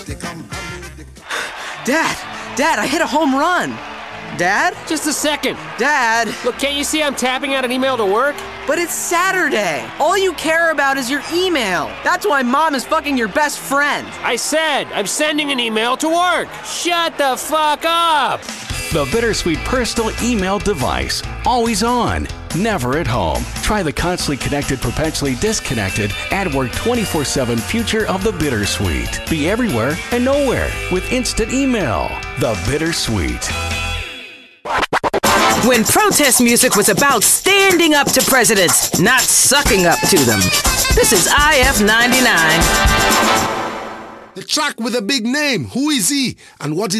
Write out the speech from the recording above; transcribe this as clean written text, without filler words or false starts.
Dad, I hit a home run. Dad? Just a second. Dad. Look, can't you see I'm tapping out an email to work? But it's Saturday. All you care about is your email. That's why Mom is fucking your best friend. I said I'm sending an email to work. Shut the fuck up. The Bittersweet personal email device. Always on, never at home. Try the constantly connected, perpetually disconnected, at work 24/7 future of the Bittersweet. Be everywhere and nowhere with instant email. The Bittersweet. When protest music was about standing up to presidents, not sucking up to them. This is IF 99. The track with a big name. Who is he? And what is